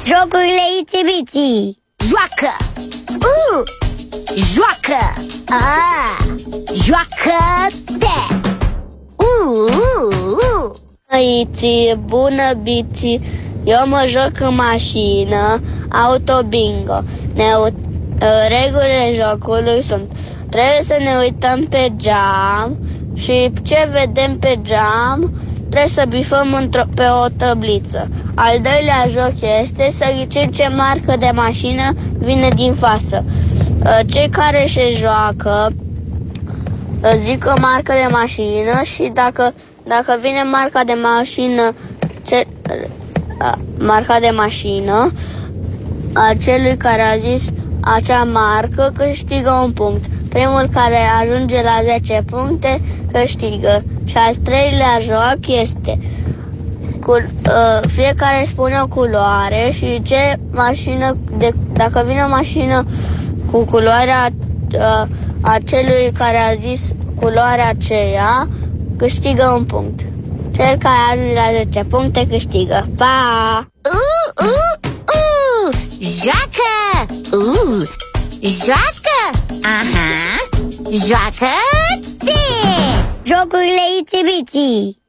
Jocurile Itsy-Bitsy. Joacă! Joacă! Joacă-te! Itsy, bună Bitsy, eu mă joc în mașină, autobingo. Regulile jocului sunt: trebuie să ne uităm pe geam și ce vedem pe geam trebuie să bifăm pe o tabliță. Al doilea joc este să ghicim ce marcă de mașină vine din față. Cei care se joacă zic o marcă de mașină și dacă vine marca de mașină, celui care a zis acea marcă câștigă un punct. Primul care ajunge la 10 puncte câștigă. Și al treilea joc este fiecare spune o culoare și ce mașină, dacă vine o mașină cu culoarea a celui care a zis culoarea aceea, câștigă un punct. Cel care ajunge la 10 puncte câștigă. Pa! Joacă! Joacă! Aha! Joacă-te! Jocurile Itsy-Bitsy.